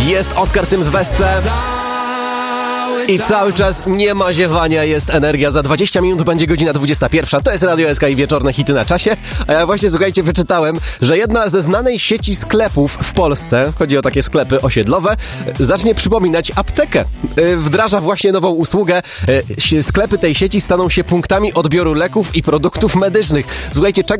Jest Oskar Cyms w Wesce. I cały czas nie ma ziewania, jest energia. Za 20 minut będzie godzina 21. To jest Radio SK i wieczorne hity na czasie. A ja właśnie, słuchajcie, wyczytałem, że jedna ze znanej sieci sklepów w Polsce, chodzi o takie sklepy osiedlowe, zacznie przypominać aptekę. Wdraża właśnie nową usługę. Sklepy tej sieci staną się punktami odbioru leków i produktów medycznych. Słuchajcie,